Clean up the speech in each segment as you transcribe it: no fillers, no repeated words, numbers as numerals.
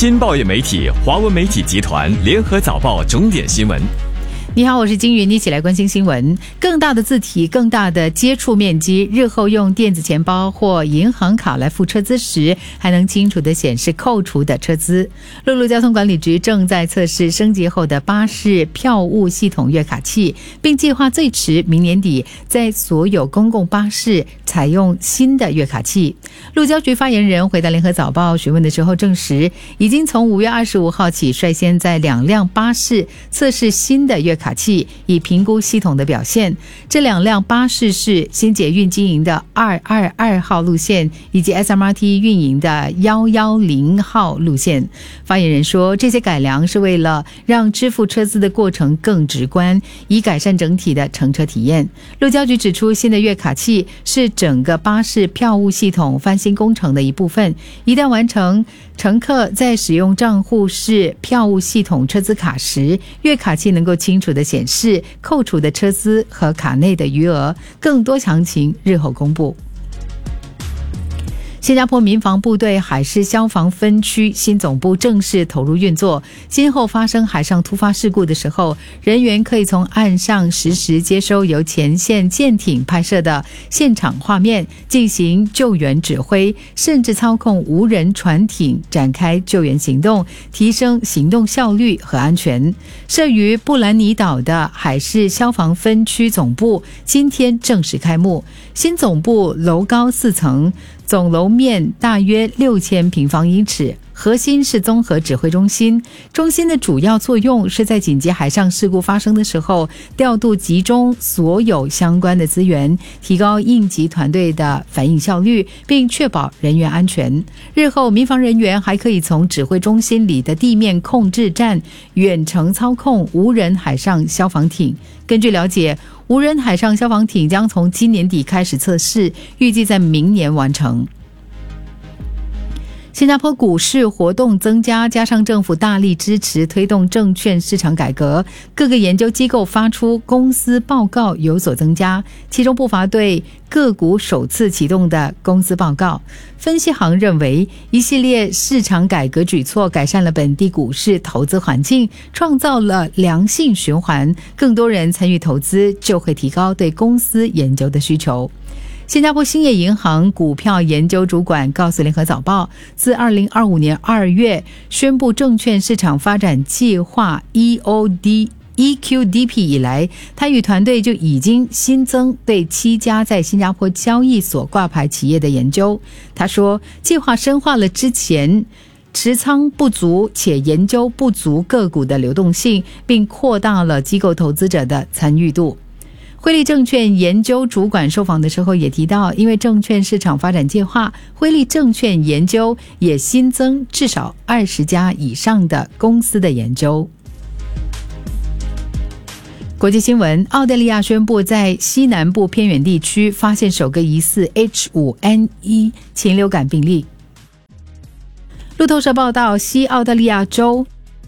新报业媒体华文媒体集团联合早报重点新闻。 你好，我是金云，一起来关心新闻。更大的字体，更大的接触面积，日后用电子钱包或银行卡来付车资时，还能清楚地显示扣除的车资。陆路交通管理局正在测试升级后的巴士票务系统月卡器，并计划最迟明年底在所有公共巴士采用新的月卡器。路交局发言人回答联合早报询问的时候证实，已经从5月25号起率先在2辆巴士测试新的月卡器，以评估系统的表现。这2辆巴士是新捷运经营的222号路线以及 SMRT 运营的110号路线。发言人说，这些改良是为了让支付车资的过程更直观，以改善整体的乘车体验。路交局指出，新的月卡器是整个巴士票务系统翻新工程的一部分，一旦完成，乘客在使用账户式票务系统车资卡时，月卡器能够清楚地显示扣除的车资和卡内的余额。更多详情日后公布。新加坡民防部队海事消防分区新总部正式投入运作，今后发生海上突发事故的时候，人员可以从岸上实时接收由前线舰艇拍摄的现场画面，进行救援指挥，甚至操控无人船艇展开救援行动，提升行动效率和安全。设于布兰尼岛的海事消防分区总部今天正式开幕，新总部楼高4层，总楼面大约6000平方英尺，核心是综合指挥中心。中心的主要作用是在紧急海上事故发生的时候，调度集中所有相关的资源，提高应急团队的反应效率，并确保人员安全。日后民防人员还可以从指挥中心里的地面控制站远程操控无人海上消防艇。根据了解，无人海上消防艇将从今年底开始测试，预计在明年完成。新加坡股市活动增加，加上政府大力支持推动证券市场改革，各个研究机构发出公司报告有所增加，其中不乏对个股首次启动的公司报告。分析行认为，一系列市场改革举措改善了本地股市投资环境，创造了良性循环，更多人参与投资，就会提高对公司研究的需求。新加坡兴业银行股票研究主管告诉联合早报，自2025年2月宣布证券市场发展计划 EQDP 以来，他与团队就已经新增对7家在新加坡交易所挂牌企业的研究。他说，计划深化了之前持仓不足且研究不足个股的流动性，并扩大了机构投资者的参与度。辉利证券研究主管受访的时候也提到，因为证券市场发展计划，辉利证券研究也新增至少20家以上的公司的研究。国际新闻，澳大利亚宣布在西南部偏远地区发现首个疑似 H5N1 禽流感病例。路透社报道，西澳大利亚州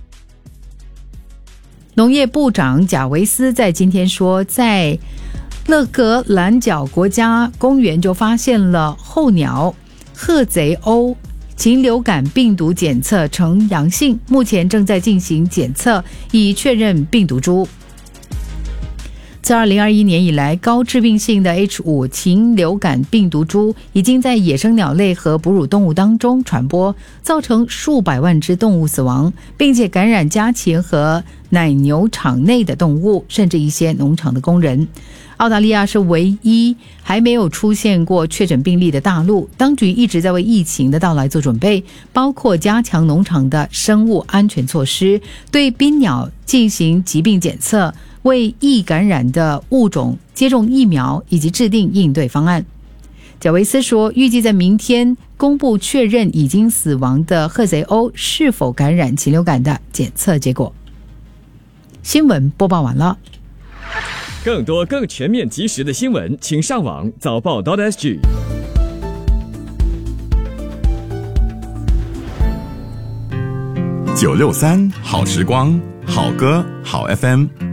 农业部长贾维斯在今天说，在勒格兰角国家公园就发现了候鸟褐贼鸥禽流感病毒检测呈阳性，目前正在进行检测，以确认病毒株。自2021年以来，高致病性的 H5 禽流感病毒株已经在野生鸟类和哺乳动物当中传播，造成数百万只动物死亡，并且感染家禽和奶牛场内的动物，甚至一些农场的工人。澳大利亚是唯一还没有出现过确诊病例的大陆，当局一直在为疫情的到来做准备，包括加强农场的生物安全措施，对宾鸟进行疾病检测，为易感染的物种接种疫苗，以及制定应对方案。贾维斯说，预计在明天公布确认已经死亡的褐贼鸥是否感染禽流感的检测结果。新闻播报完了。 更多更全面及时的新闻，请上网早报 .sg。 963好时光，好歌好 FM。